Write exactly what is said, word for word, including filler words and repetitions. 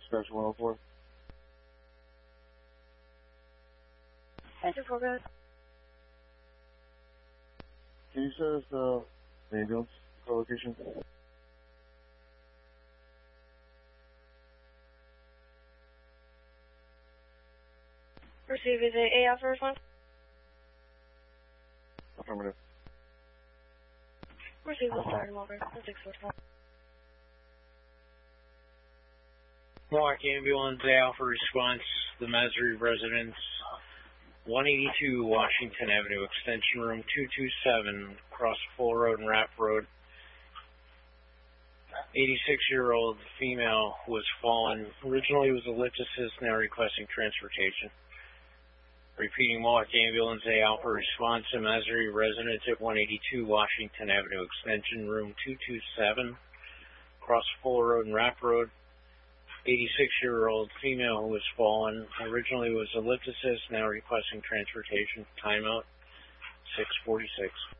dispatch one oh four. Enter for good. Can you send us the ambulance location? Receive is a A F first one. Affirmative. Receive will start him over. six four four. Milwaukee Ambulance, A Alpha response, the Mesri residence, one eighty-two Washington Avenue, extension room two two seven, across Full Road and Rapp Road. eighty-six-year-old female who was fallen. Originally was a lift assist, now requesting transportation. Repeating, Milwaukee Ambulance, A Alpha response, the Mesri residence at one eighty-two Washington Avenue, extension room two two seven, across Full Road and Rapp Road. eighty-six-year-old female who was fallen. Originally was a lift assist, now requesting transportation. Timeout, six forty-six.